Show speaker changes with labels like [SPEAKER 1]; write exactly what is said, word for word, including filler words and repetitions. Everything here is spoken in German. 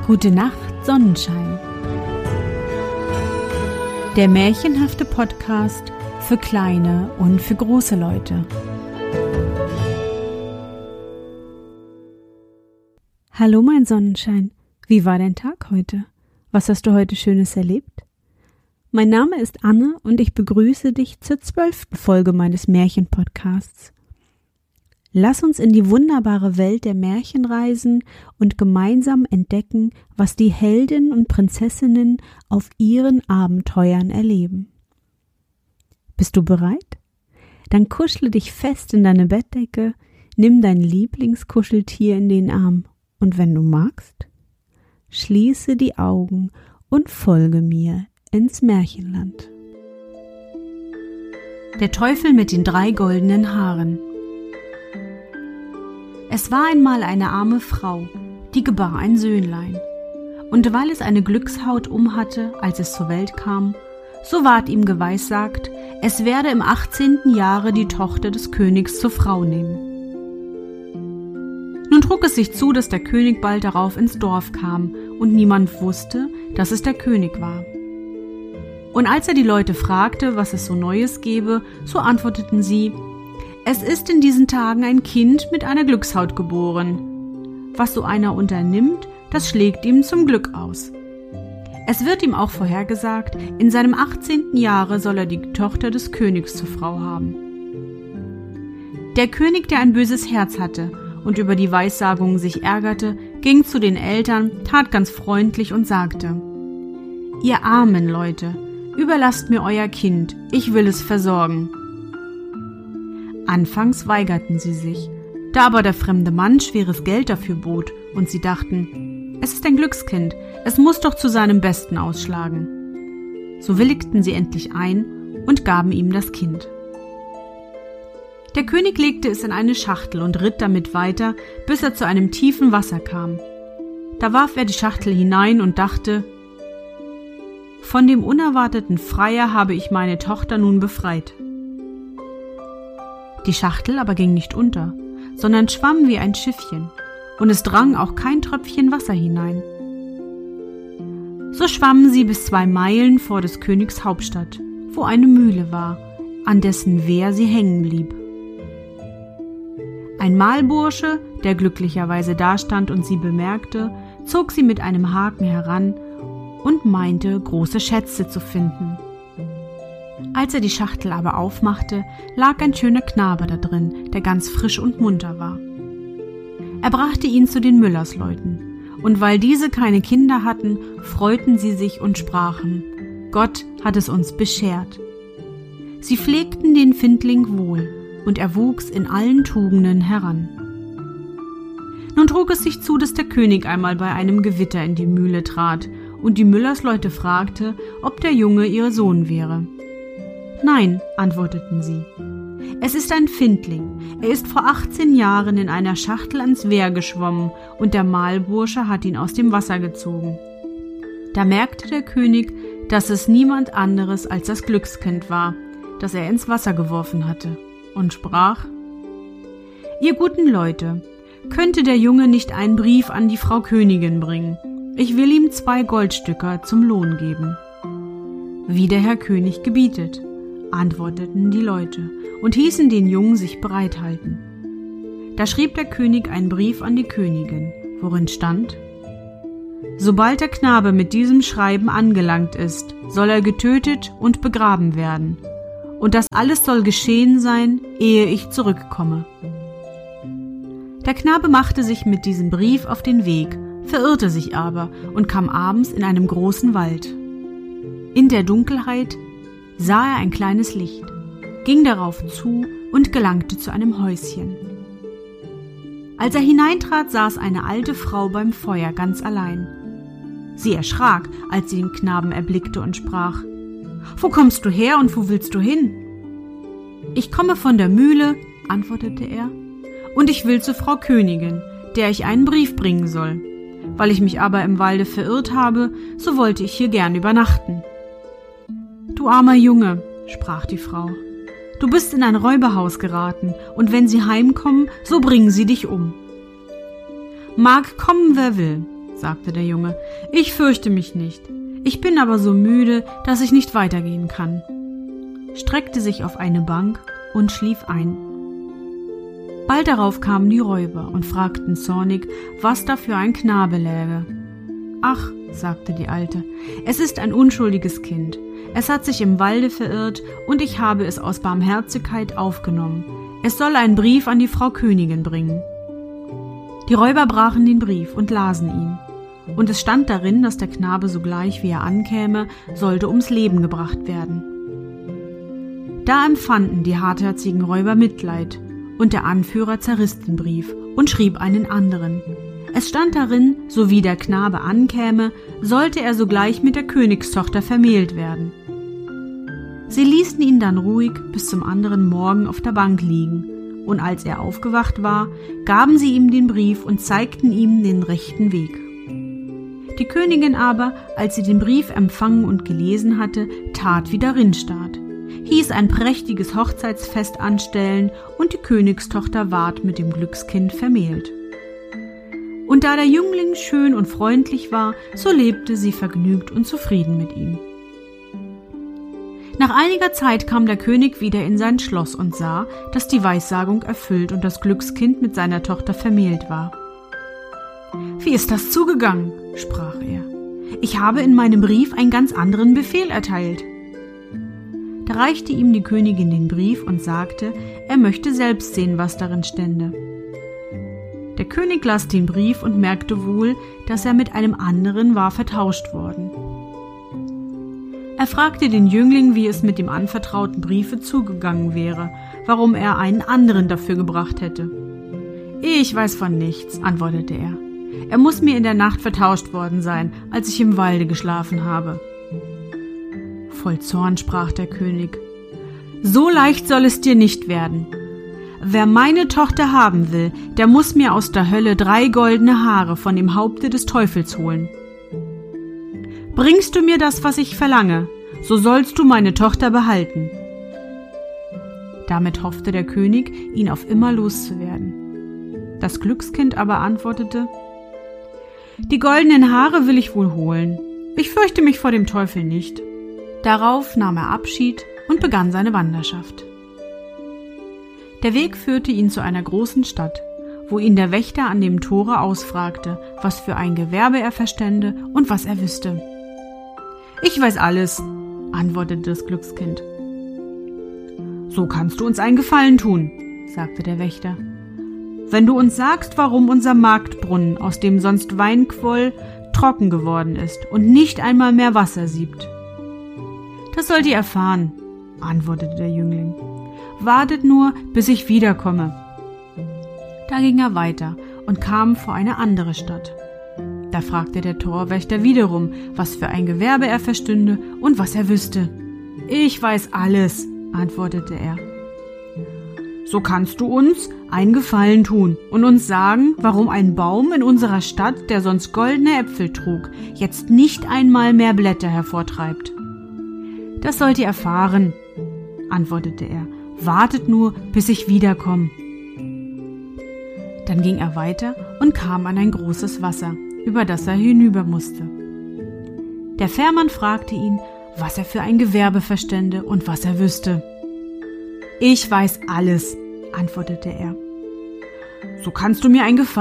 [SPEAKER 1] Gute Nacht, Sonnenschein. Der märchenhafte Podcast für kleine und für große Leute. Hallo mein Sonnenschein, wie war dein Tag heute? Was hast du heute Schönes erlebt? Mein Name ist Anne und ich begrüße dich zur zwölften Folge meines Märchenpodcasts. Lass uns in die wunderbare Welt der Märchen reisen und gemeinsam entdecken, was die Helden und Prinzessinnen auf ihren Abenteuern erleben. Bist du bereit? Dann kuschle dich fest in deine Bettdecke, nimm dein Lieblingskuscheltier in den Arm und wenn du magst, schließe die Augen und folge mir ins Märchenland. Der Teufel mit den drei goldenen Haaren. Es war einmal eine arme Frau, die gebar ein Söhnlein. Und weil es eine Glückshaut umhatte, als es zur Welt kam, so ward ihm geweissagt, es werde im achtzehnten Jahre die Tochter des Königs zur Frau nehmen. Nun trug es sich zu, dass der König bald darauf ins Dorf kam und niemand wusste, dass es der König war. Und als er die Leute fragte, was es so Neues gebe, so antworteten sie: Es ist in diesen Tagen ein Kind mit einer Glückshaut geboren. Was so einer unternimmt, das schlägt ihm zum Glück aus. Es wird ihm auch vorhergesagt, in seinem achtzehnten Jahre soll er die Tochter des Königs zur Frau haben. Der König, der ein böses Herz hatte und über die Weissagung sich ärgerte, ging zu den Eltern, tat ganz freundlich und sagte: Ihr armen Leute, überlasst mir euer Kind, ich will es versorgen. Anfangs weigerten sie sich, da aber der fremde Mann schweres Geld dafür bot und sie dachten, es ist ein Glückskind, es muss doch zu seinem Besten ausschlagen. So willigten sie endlich ein und gaben ihm das Kind. Der König legte es in eine Schachtel und ritt damit weiter, bis er zu einem tiefen Wasser kam. Da warf er die Schachtel hinein und dachte, von dem unerwarteten Freier habe ich meine Tochter nun befreit. Die Schachtel aber ging nicht unter, sondern schwamm wie ein Schiffchen, und es drang auch kein Tröpfchen Wasser hinein. So schwammen sie bis zwei Meilen vor des Königs Hauptstadt, wo eine Mühle war, an dessen Wehr sie hängen blieb. Ein Mahlbursche, der glücklicherweise dastand und sie bemerkte, zog sie mit einem Haken heran und meinte, große Schätze zu finden. Als er die Schachtel aber aufmachte, lag ein schöner Knabe da drin, der ganz frisch und munter war. Er brachte ihn zu den Müllersleuten, und weil diese keine Kinder hatten, freuten sie sich und sprachen, Gott hat es uns beschert. Sie pflegten den Findling wohl, und er wuchs in allen Tugenden heran. Nun trug es sich zu, dass der König einmal bei einem Gewitter in die Mühle trat, und die Müllersleute fragte, ob der Junge ihr Sohn wäre. Nein, antworteten sie. Es ist ein Findling. Er ist vor achtzehn Jahren in einer Schachtel ans Wehr geschwommen und der Mahlbursche hat ihn aus dem Wasser gezogen. Da merkte der König, dass es niemand anderes als das Glückskind war, das er ins Wasser geworfen hatte, und sprach: Ihr guten Leute, könnte der Junge nicht einen Brief an die Frau Königin bringen? Ich will ihm zwei Goldstücker zum Lohn geben. Wie der Herr König gebietet, antworteten die Leute und hießen den Jungen sich bereithalten. Da schrieb der König einen Brief an die Königin, worin stand: Sobald der Knabe mit diesem Schreiben angelangt ist, soll er getötet und begraben werden, und das alles soll geschehen sein, ehe ich zurückkomme. Der Knabe machte sich mit diesem Brief auf den Weg, verirrte sich aber und kam abends in einem großen Wald. In der Dunkelheit sah er ein kleines Licht, ging darauf zu und gelangte zu einem Häuschen. Als er hineintrat, saß eine alte Frau beim Feuer ganz allein. Sie erschrak, als sie den Knaben erblickte und sprach: »Wo kommst du her und wo willst du hin?« »Ich komme von der Mühle«, antwortete er, »und ich will zur Frau Königin, der ich einen Brief bringen soll. Weil ich mich aber im Walde verirrt habe, so wollte ich hier gern übernachten.« »Du armer Junge«, sprach die Frau, »du bist in ein Räuberhaus geraten, und wenn sie heimkommen, so bringen sie dich um.« »Mag kommen, wer will«, sagte der Junge, »ich fürchte mich nicht. Ich bin aber so müde, dass ich nicht weitergehen kann«, streckte sich auf eine Bank und schlief ein. Bald darauf kamen die Räuber und fragten zornig, was da für ein Knabe läge. »Ach«, sagte die Alte, »es ist ein unschuldiges Kind. Es hat sich im Walde verirrt und ich habe es aus Barmherzigkeit aufgenommen. Es soll einen Brief an die Frau Königin bringen.« Die Räuber brachen den Brief und lasen ihn. Und es stand darin, dass der Knabe sogleich, wie er ankäme, sollte ums Leben gebracht werden. Da empfanden die hartherzigen Räuber Mitleid, und der Anführer zerriss den Brief und schrieb einen anderen. Es stand darin, so wie der Knabe ankäme, sollte er sogleich mit der Königstochter vermählt werden. Sie ließen ihn dann ruhig bis zum anderen Morgen auf der Bank liegen, und als er aufgewacht war, gaben sie ihm den Brief und zeigten ihm den rechten Weg. Die Königin aber, als sie den Brief empfangen und gelesen hatte, tat wie darin stand, hieß ein prächtiges Hochzeitsfest anstellen und die Königstochter ward mit dem Glückskind vermählt. Und da der Jüngling schön und freundlich war, so lebte sie vergnügt und zufrieden mit ihm. Nach einiger Zeit kam der König wieder in sein Schloss und sah, dass die Weissagung erfüllt und das Glückskind mit seiner Tochter vermählt war. »Wie ist das zugegangen?« sprach er. »Ich habe in meinem Brief einen ganz anderen Befehl erteilt.« Da reichte ihm die Königin den Brief und sagte, er möchte selbst sehen, was darin stände. Der König las den Brief und merkte wohl, dass er mit einem anderen war vertauscht worden. Er fragte den Jüngling, wie es mit dem anvertrauten Briefe zugegangen wäre, warum er einen anderen dafür gebracht hätte. »Ich weiß von nichts«, antwortete er. »Er muss mir in der Nacht vertauscht worden sein, als ich im Walde geschlafen habe.« Voll Zorn sprach der König, »So leicht soll es dir nicht werden. Wer meine Tochter haben will, der muss mir aus der Hölle drei goldene Haare von dem Haupte des Teufels holen. Bringst du mir das, was ich verlange, so sollst du meine Tochter behalten.« Damit hoffte der König, ihn auf immer loszuwerden. Das Glückskind aber antwortete, »Die goldenen Haare will ich wohl holen. Ich fürchte mich vor dem Teufel nicht.« Darauf nahm er Abschied und begann seine Wanderschaft. Der Weg führte ihn zu einer großen Stadt, wo ihn der Wächter an dem Tore ausfragte, was für ein Gewerbe er verstände und was er wüsste. »Ich weiß alles«, antwortete das Glückskind. »So kannst du uns einen Gefallen tun«, sagte der Wächter. »Wenn du uns sagst, warum unser Marktbrunnen, aus dem sonst Wein quoll, trocken geworden ist und nicht einmal mehr Wasser siebt.« »Das sollt ihr erfahren«, antwortete der Jüngling. »Wartet nur, bis ich wiederkomme.« Da ging er weiter und kam vor eine andere Stadt. Da fragte der Torwächter wiederum, was für ein Gewerbe er verstünde und was er wüsste. »Ich weiß alles«, antwortete er. »So kannst du uns einen Gefallen tun und uns sagen, warum ein Baum in unserer Stadt, der sonst goldene Äpfel trug, jetzt nicht einmal mehr Blätter hervortreibt.« »Das sollt ihr erfahren«, antwortete er. »Wartet nur, bis ich wiederkomme.« Dann ging er weiter und kam an ein großes Wasser, über das er hinüber musste. Der Fährmann fragte ihn, was er für ein Gewerbe verstände und was er wüsste. »Ich weiß alles«, antwortete er. »So kannst du mir einen Gefallen